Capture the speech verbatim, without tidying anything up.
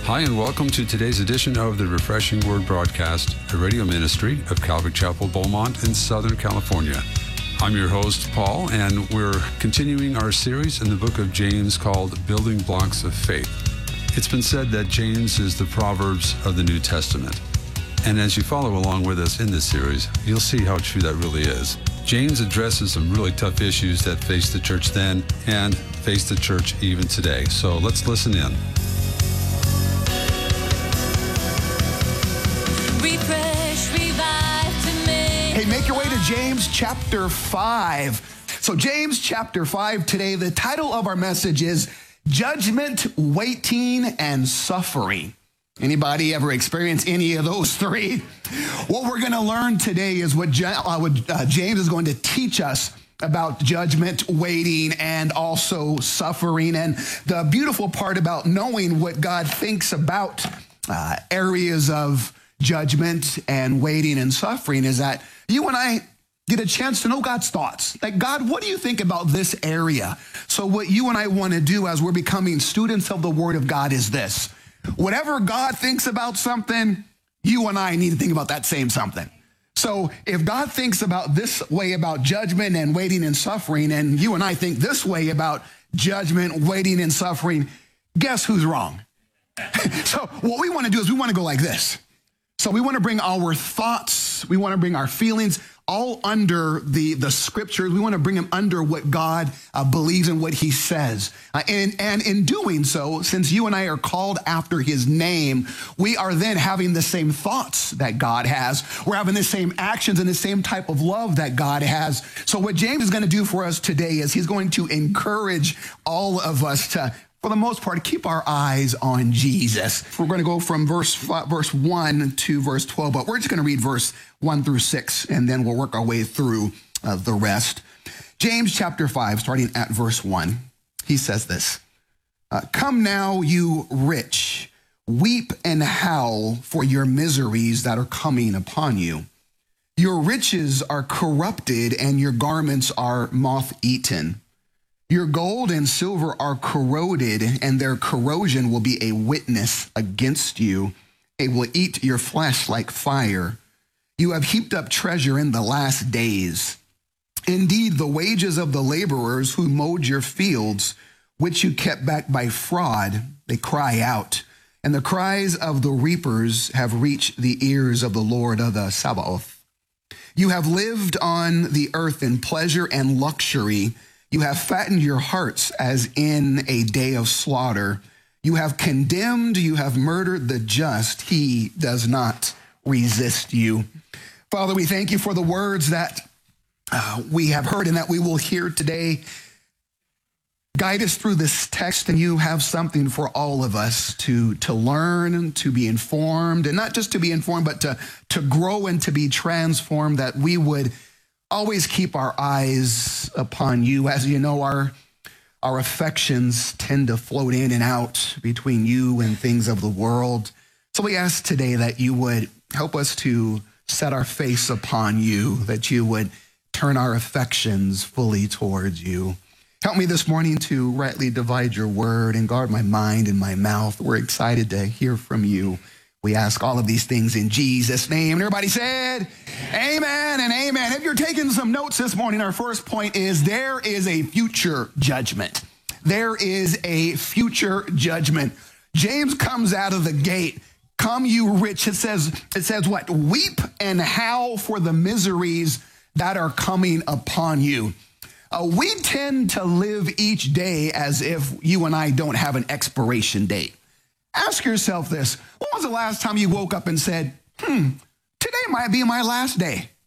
Hi, and welcome to today's edition of the Refreshing Word Broadcast, a radio ministry of Calvary Chapel, Beaumont in Southern California. I'm your host, Paul, and we're continuing our series in the book of James called Building Blocks of Faith. It's been said that James is the Proverbs of the New Testament. And as you follow along with us in this series, you'll see how true that really is. James addresses some really tough issues that faced the church then and face the church even today. So let's listen in. Refresh, revive to me. Hey, make your way to James chapter five. So James chapter five today, the title of our message is Judgment, Waiting, and Suffering. Anybody ever experience any of those three? What we're going to learn today is what, Je- uh, what uh, James is going to teach us about judgment, waiting, and also suffering. And the beautiful part about knowing what God thinks about uh, areas of judgment and waiting and suffering is that you and I get a chance to know God's thoughts. Like, God, what do you think about this area? So what you and I want to do as we're becoming students of the Word of God is this. Whatever God thinks about something, you and I need to think about that same something. So if God thinks about this way about judgment and waiting and suffering, and you and I think this way about judgment, waiting, and suffering, guess who's wrong? So what we want to do is we want to go like this. So we want to bring our thoughts, we want to bring our feelings all under the, the scriptures. We want to bring them under what God uh, believes in, what he says. Uh, and, and in doing so, since you and I are called after his name, we are then having the same thoughts that God has. We're having the same actions and the same type of love that God has. So what James is going to do for us today is he's going to encourage all of us to, for the most part, keep our eyes on Jesus. We're going to go from verse five, verse one to verse twelve, but we're just going to read verse one through six, and then we'll work our way through uh, the rest. James chapter five, starting at verse one, he says this, uh, "Come now, you rich, weep and howl for your miseries that are coming upon you. Your riches are corrupted, and your garments are moth-eaten. Your gold and silver are corroded, and their corrosion will be a witness against you. It will eat your flesh like fire. You have heaped up treasure in the last days. Indeed, the wages of the laborers who mowed your fields, which you kept back by fraud, they cry out. And the cries of the reapers have reached the ears of the Lord of the Sabaoth. You have lived on the earth in pleasure and luxury. You have fattened your hearts as in a day of slaughter. You have condemned, you have murdered the just. He does not resist you." Father, we thank you for the words that uh, we have heard and that we will hear today. Guide us through this text, and you have something for all of us to, to learn, to be informed, and not just to be informed, but to, to grow and to be transformed, that we would always keep our eyes upon you. As you know, our, our affections tend to float in and out between you and things of the world. So we ask today that you would help us to set our face upon you, that you would turn our affections fully towards you. Help me this morning to rightly divide your word and guard my mind and my mouth. We're excited to hear from you. We ask all of these things in Jesus' name. And everybody said, amen and amen. If you're taking some notes this morning, our first point is there is a future judgment. There is a future judgment. James comes out of the gate. Come, you rich. It says, it says what? Weep and howl for the miseries that are coming upon you. Uh, we tend to live each day as if you and I don't have an expiration date. Ask yourself this. When was the last time you woke up and said, hmm, today might be my last day?